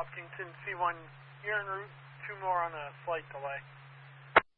Hopkinton, C1, you're en route, 2 more on a slight delay.